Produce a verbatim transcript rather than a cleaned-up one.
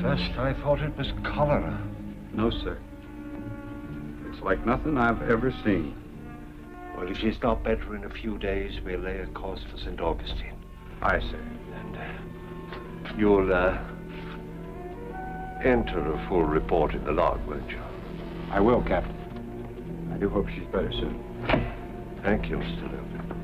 first I thought it was cholera. No, sir. It's like nothing I've ever seen. Well, if she's not better in a few days, we'll lay a course for Saint Augustine. Aye, sir. And uh, you'll uh, enter a full report in the log, won't you? I will, Captain. I do hope she's better soon. Thank you, Mister Logan.